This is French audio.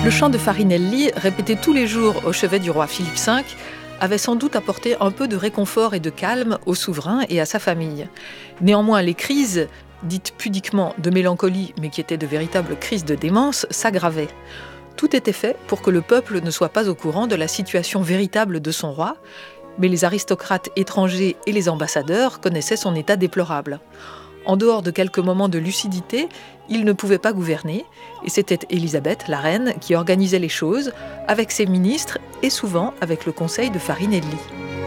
Le chant de Farinelli, répété tous les jours au chevet du roi Philippe V, avait sans doute apporté un peu de réconfort et de calme au souverain et à sa famille. Néanmoins, les crises, dites pudiquement de mélancolie, mais qui étaient de véritables crises de démence, s'aggravaient. Tout était fait pour que le peuple ne soit pas au courant de la situation véritable de son roi, mais les aristocrates étrangers et les ambassadeurs connaissaient son état déplorable. En dehors de quelques moments de lucidité, il ne pouvait pas gouverner, et c'était Élisabeth, la reine, qui organisait les choses, avec ses ministres et souvent avec le conseil de Farinelli.